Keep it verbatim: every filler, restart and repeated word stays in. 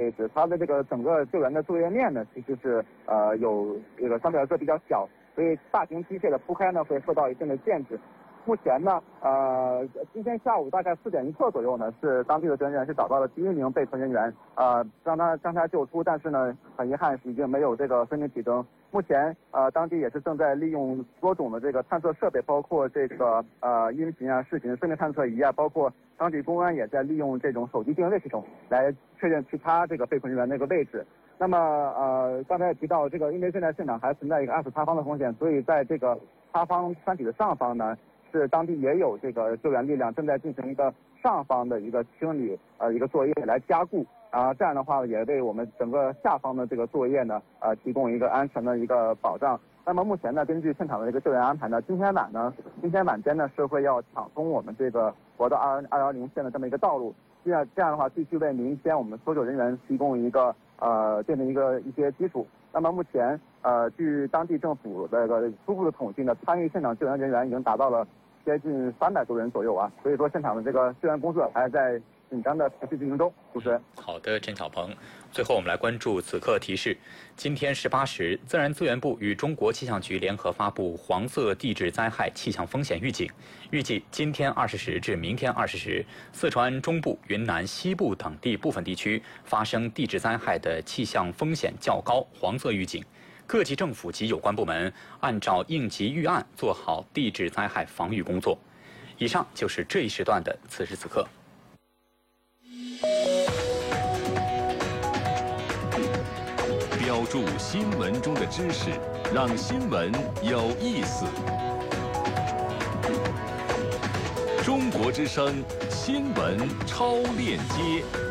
位置，它的这个整个救援的作业面呢，其实是呃有这个相对来说比较小，所以大型机械的铺开呢会受到一定的限制。目前呢，呃，今天下午大概四点一刻左右呢，是当地的救援人员是找到了第一名被困人员，呃，将他将他救出，但是呢，很遗憾是已经没有这个生命体征。目前，呃，当地也是正在利用多种的这个探测设备，包括这个呃音频啊、视频、生命探测仪啊，包括当地公安也在利用这种手机定位系统来确认其他这个被困人员那个位置。那么，呃，刚才也提到这个，因为现在现场还存在一个二次塌方的风险，所以在这个塌方山体的上方呢，是当地也有这个救援力量正在进行一个上方的一个清理呃一个作业来加固。啊，这样的话也为我们整个下方的这个作业呢，呃，提供一个安全的一个保障。那么目前呢，根据现场的这个救援安排呢，今天晚呢，今天晚间呢是会要抢通我们这个国道二二幺零线的这么一个道路，这样这样的话，继续为明天我们搜救人员提供一个呃奠定一个一些基础。那么目前呃，据当地政府这个初步的统计呢，参与现场救援人员已经达到了接近三百多人左右啊，所以说现场的这个救援工作还在紧张的持续进行中。主持人， 好的，陈小鹏。最后我们来关注此刻提示：今天十八时，自然资源部与中国气象局联合发布黄色地质灾害气象风险预警。预计今天二十时至明天二十时，四川中部、云南西部等地部分地区发生地质灾害的气象风险较高，黄色预警。各级政府及有关部门按照应急预案做好地质灾害防御工作。以上就是这一时段的此时此刻。 标注新闻中的知识，让新闻有意思。中国之声新闻超链接。